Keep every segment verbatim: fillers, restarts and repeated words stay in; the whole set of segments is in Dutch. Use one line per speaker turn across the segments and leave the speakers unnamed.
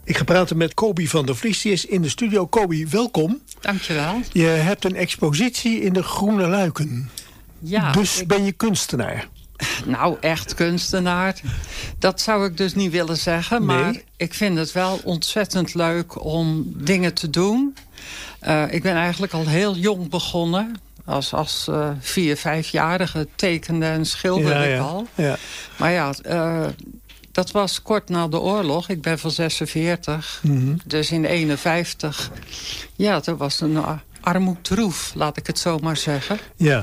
Ik ga praten met Coby van der Vlies. Die is in de studio. Coby, welkom.
Dankjewel.
Je hebt een expositie in de Groene Luiken.
Ja.
Dus
ik...
ben je kunstenaar?
Nou, echt kunstenaar. Dat zou ik dus niet willen zeggen.
Nee.
Maar ik vind het wel ontzettend leuk om dingen te doen. Uh, ik ben eigenlijk al heel jong begonnen. Als, als uh, vier, vijfjarige tekende en schilderde
ja,
ik
ja.
al.
Ja.
Maar ja... Uh, Dat was kort na de oorlog. Ik ben van zesenveertig.
Mm-hmm.
Dus in eenenvijftig. Ja, dat was een armoedroef, laat ik het zo maar zeggen.
Ja.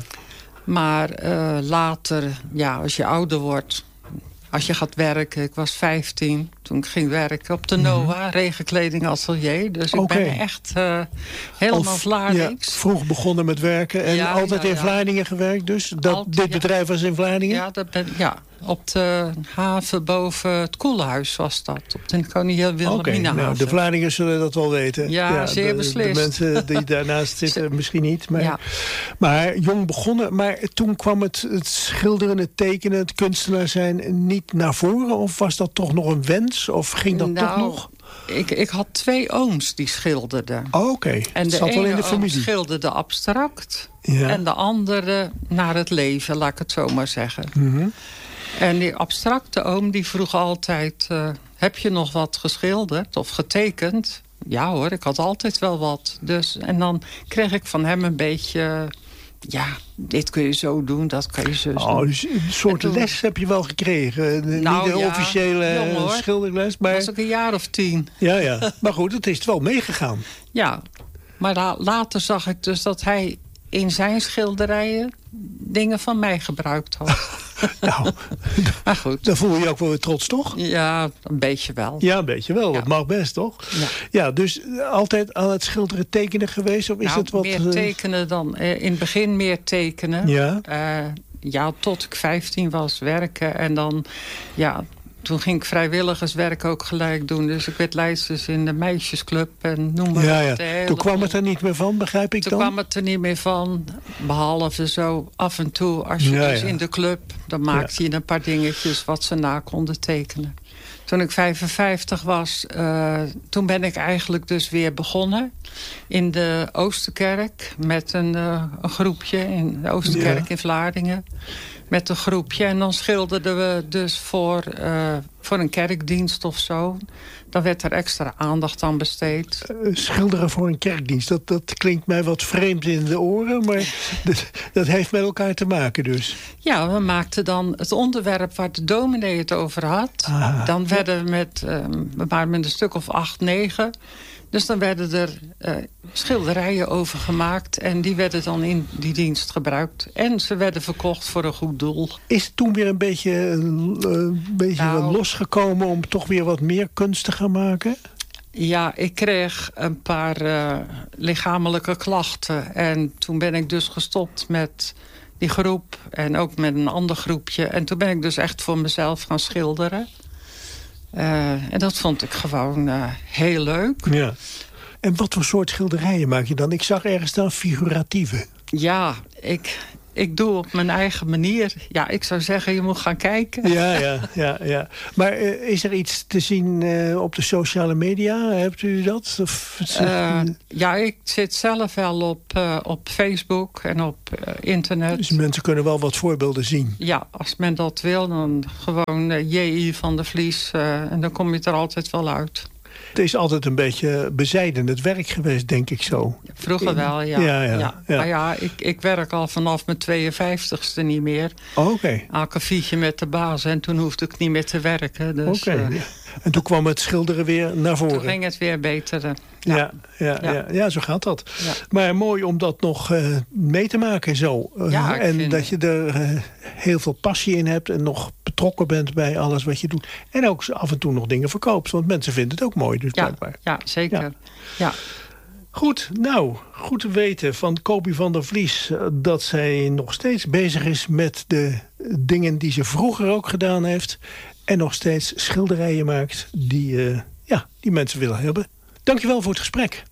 Maar uh, later, ja, als je ouder wordt... Als je gaat werken, ik was vijftien toen ik ging werken op de NOA, mm-hmm. regenkleding atelier. Dus ik
okay.
ben echt uh, helemaal Vlaardings.
Ja, vroeg begonnen met werken en
ja,
altijd
ja,
in
ja.
Vlaardingen gewerkt dus? Dat,
Alt,
dit
ja.
bedrijf was in Vlaardingen?
Ja, dat ben, ja, op de haven boven het Koelhuis was dat. Op de Koningin Wilhelminahaven.
Oké, nou, de Vlaardingen zullen dat wel weten.
Ja, ja zeer
de,
beslist.
De mensen die daarnaast zitten misschien niet. Maar,
ja.
maar jong begonnen. Maar toen kwam het, het schilderen, het tekenen, het kunstenaar zijn niet naar voren? Of was dat toch nog een wens? Of ging dat
nou,
toch nog?
Ik, ik had twee ooms die schilderden.
Oh, oké. Okay.
En de
zat
ene
wel in de
oom
familie.
schilderde abstract.
Ja.
En de andere naar het leven, laat ik het zo maar zeggen.
Mm-hmm.
En die abstracte oom die vroeg altijd... Uh, heb je nog wat geschilderd of getekend? Ja hoor, ik had altijd wel wat. Dus, en dan kreeg ik van hem een beetje... Ja, dit kun je zo doen, dat kan je zo doen.
Oh, dus een soort toen... les heb je wel gekregen.
Nou,
niet de
ja,
officiële
jong,
schilderles. Maar...
Dat was ook een jaar of tien.
Ja, ja. Maar goed, het is wel meegegaan.
Ja, maar la- later zag ik dus dat hij in zijn schilderijen dingen van mij gebruikt had.
Nou,
maar goed.
Dan voel je je ook wel weer trots, toch?
Ja, een beetje wel.
Ja, een beetje wel.
Ja.
Dat mag best, toch?
Ja.
Ja, dus altijd aan het schilderen tekenen geweest? Of is
nou,
het wat...
meer tekenen dan... Uh, in het begin meer tekenen.
Ja.
Uh, ja, tot ik vijftien was werken. En dan, ja... Toen ging ik vrijwilligerswerk ook gelijk doen. Dus ik werd leidster in de meisjesclub en noem maar
ja, ja.
op.
Toen kwam het er niet meer van, begrijp ik
Toen
dan?
kwam het er niet meer van. Behalve zo af en toe, als je
ja,
dus
ja.
in de club... dan maakte ja. je een paar dingetjes wat ze na konden tekenen. Toen ik vijfenvijftig was, uh, toen ben ik eigenlijk dus weer begonnen... in de Oosterkerk met een, uh, een groepje in de Oosterkerk ja. in Vlaardingen... Met een groepje. En dan schilderden we dus voor, uh, voor een kerkdienst of zo. Dan werd er extra aandacht aan besteed.
Uh, schilderen voor een kerkdienst, dat, dat klinkt mij wat vreemd in de oren. Maar dat, dat heeft met elkaar te maken dus.
Ja, we maakten dan het onderwerp waar de dominee het over had. Ah, dan werden we met, uh, we waren met een stuk of acht, negen... Dus dan werden er uh, schilderijen over gemaakt. En die werden dan in die dienst gebruikt. En ze werden verkocht voor een goed doel.
Is het toen weer een beetje, uh, een beetje nou, losgekomen... om toch weer wat meer kunst te gaan maken?
Ja, ik kreeg een paar uh, lichamelijke klachten. En toen ben ik dus gestopt met die groep. En ook met een ander groepje. En toen ben ik dus echt voor mezelf gaan schilderen. Uh, en dat vond ik gewoon uh, heel leuk.
Ja. En wat voor soort schilderijen maak je dan? Ik zag ergens staan figuratieve.
Ja, ik, ik doe op mijn eigen manier. Ja, ik zou zeggen, je moet gaan kijken.
Ja, ja, ja. ja. Maar uh, is er iets te zien uh, op de sociale media? Hebt u dat? Of,
uh, ja, ik zit zelf wel op, uh, op Facebook en op uh, internet.
Dus mensen kunnen wel wat voorbeelden zien?
Ja, als men dat wil, dan gewoon uh, J I van der Vlies. Uh, en dan kom je er altijd wel uit.
Het is altijd een beetje bezijdend werk geweest, denk ik zo.
Vroeger wel, ja.
ja, ja,
ja.
ja.
Maar ja, ik, ik werk al vanaf mijn tweeënvijftigste niet meer.
Oh, oké. Okay.
Akkefietje met de baas en toen hoefde ik niet meer te werken. Dus,
oké. Okay. Uh, en toen kwam het schilderen weer naar voren.
Toen ging het weer beter. Uh,
ja. Ja, ja, ja. Ja, ja, zo gaat dat.
Ja.
Maar mooi om dat nog uh, mee te maken zo. Uh,
ja,
en dat je er uh, heel veel passie in hebt en nog betrokken bent bij alles wat je doet. En ook af en toe nog dingen verkoopt, want mensen vinden het ook mooi. Dus
ja,
blijkbaar.
Ja, zeker. Ja. Ja.
Goed, nou, goed te weten van Coby van der Vlies... dat zij nog steeds bezig is met de dingen die ze vroeger ook gedaan heeft... en nog steeds schilderijen maakt die, uh, ja, die mensen willen hebben. Dankjewel voor het gesprek.